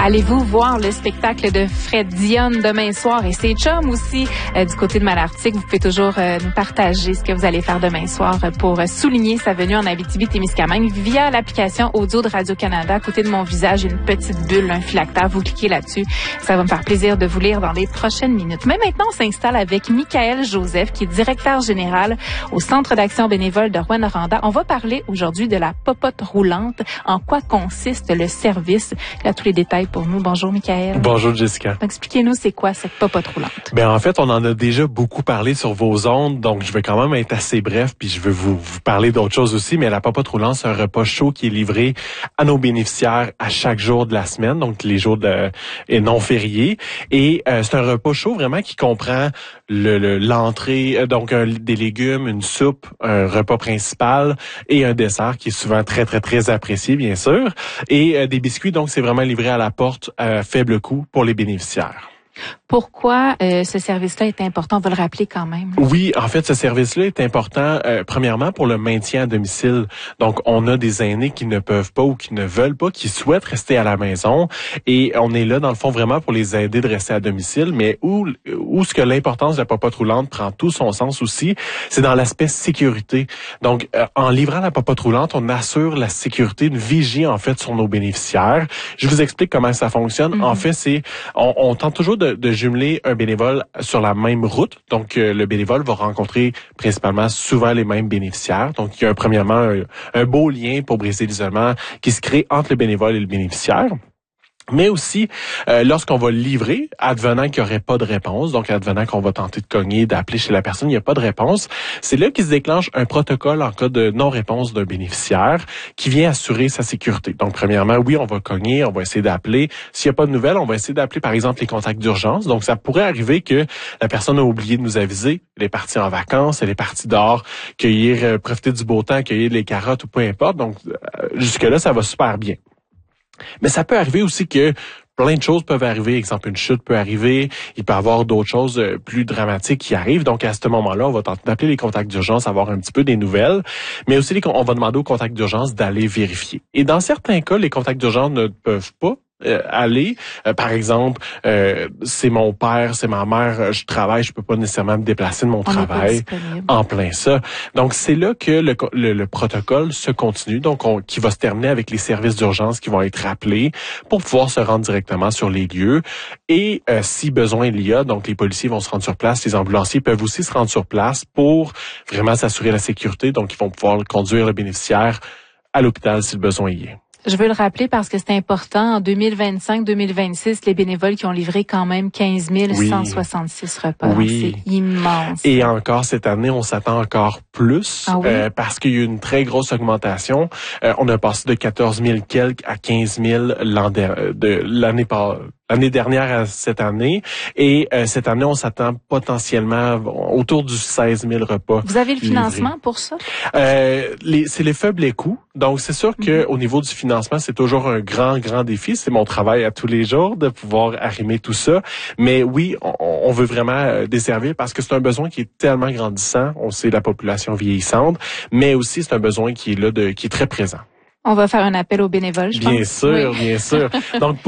Allez-vous voir le spectacle de Fred Dionne demain soir et ses chums aussi du côté de Malartic? Vous pouvez toujours nous partager ce que vous allez faire demain soir pour souligner sa venue en Abitibi-Témiscamingue via l'application audio de Radio-Canada. À côté de mon visage, une petite bulle, un phylactère. Vous cliquez là-dessus. Ça va me faire plaisir de vous lire dans les prochaines minutes. Mais maintenant, on s'installe avec Michael Joseph, qui est directeur général au Centre d'action bénévole de Rouyn-Noranda. On va parler aujourd'hui de la popote roulante. En quoi consiste le service? Il a tous les détails pour nous. Bonjour, Michael. Bonjour, Jessica. Expliquez-nous, c'est quoi cette popote roulante? Ben, en fait, on en a déjà beaucoup parlé sur vos ondes, donc je vais quand même être assez bref, puis je vais vous parler d'autres choses aussi, mais la popote roulante, c'est un repas chaud qui est livré à nos bénéficiaires à chaque jour de la semaine, donc les jours et non fériés. Et c'est un repas chaud vraiment qui comprend l'entrée, donc des légumes, une soupe, un repas principal et un dessert qui est souvent très, très, très apprécié, bien sûr. Et des biscuits, donc c'est vraiment livré à la porte à faible coût pour les bénéficiaires. Pourquoi ce service-là est important? On va le rappeler quand même. Oui, en fait, ce service-là est important, premièrement, pour le maintien à domicile. Donc, on a des aînés qui ne peuvent pas ou qui ne veulent pas, qui souhaitent rester à la maison. Et on est là, dans le fond, vraiment pour les aider de rester à domicile. Mais où ce que l'importance de la popote roulante prend tout son sens aussi, c'est dans l'aspect sécurité. Donc, en livrant la popote roulante, on assure la sécurité, une vigie, en fait, sur nos bénéficiaires. Je vous explique comment ça fonctionne. En fait, on tente toujours de jumeler un bénévole sur la même route. Donc, le bénévole va rencontrer principalement souvent les mêmes bénéficiaires. Donc, il y a premièrement un beau lien pour briser l'isolement qui se crée entre le bénévole et le bénéficiaire. Mais aussi, lorsqu'on va le livrer, advenant qu'il n'y aurait pas de réponse, donc advenant qu'on va tenter de cogner, d'appeler chez la personne, il n'y a pas de réponse, c'est là qu'il se déclenche un protocole en cas de non-réponse d'un bénéficiaire qui vient assurer sa sécurité. Donc, premièrement, oui, on va cogner, on va essayer d'appeler. S'il n'y a pas de nouvelles, on va essayer d'appeler, par exemple, les contacts d'urgence. Donc, ça pourrait arriver que la personne a oublié de nous aviser, elle est partie en vacances, elle est partie dehors, profiter du beau temps, cueillir les carottes ou peu importe. Donc, jusque-là, ça va super bien. Mais ça peut arriver aussi que plein de choses peuvent arriver. Exemple, une chute peut arriver. Il peut y avoir d'autres choses plus dramatiques qui arrivent. Donc, à ce moment-là, on va tenter d'appeler les contacts d'urgence, avoir un petit peu des nouvelles. Mais aussi, on va demander aux contacts d'urgence d'aller vérifier. Et dans certains cas, les contacts d'urgence ne peuvent pas aller. Par exemple, c'est mon père, c'est ma mère, je travaille, je peux pas nécessairement me déplacer de mon travail en plein ça. Donc, c'est là que le protocole se continue, donc qui va se terminer avec les services d'urgence qui vont être appelés pour pouvoir se rendre directement sur les lieux. Et si besoin il y a, donc les policiers vont se rendre sur place, les ambulanciers peuvent aussi se rendre sur place pour vraiment s'assurer la sécurité. Donc, ils vont pouvoir conduire le bénéficiaire à l'hôpital si le besoin y est. Je veux le rappeler parce que c'est important. En 2025-2026, les bénévoles qui ont livré quand même 15 166 repas. Oui. C'est immense. Et encore cette année, on s'attend encore plus parce qu'il y a eu une très grosse augmentation. On a passé de 14 000 quelques à 15 000 l'année dernière à cette année. Et cette année, on s'attend potentiellement autour du 16 000 repas. Vous avez le financement pour ça? C'est les faibles coûts. Donc, c'est sûr que au niveau du financement, c'est toujours un grand défi. C'est mon travail à tous les jours de pouvoir arrimer tout ça. Mais oui, on veut vraiment desservir parce que c'est un besoin qui est tellement grandissant. On sait la population vieillissante, mais aussi c'est un besoin qui est là, qui est très présent. On va faire un appel aux bénévoles, je pense. Bien sûr, bien sûr. Donc,